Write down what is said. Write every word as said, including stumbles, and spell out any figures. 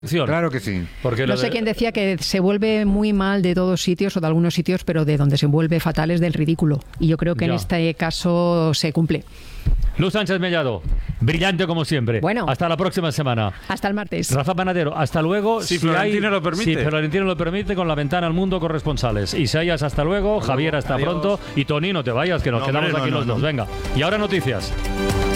Claro que sí. Porque no sé de... quién decía que se vuelve muy mal de todos sitios o de algunos sitios, pero de donde se vuelve fatal es del ridículo. Y yo creo que ya. en este caso se cumple. Luz Sánchez Mellado, brillante como siempre. Bueno. Hasta la próxima semana. Hasta el martes. Rafa Panadero, hasta luego. Si, si Florentino hay... lo permite. Si Florentino lo permite, con la ventana al mundo corresponsales. Isaías, hasta luego. Javier, hasta Adiós. pronto. Y Toni, no te vayas, que nos no, quedamos hombre, aquí no, los no, dos. No. Venga. Y ahora noticias.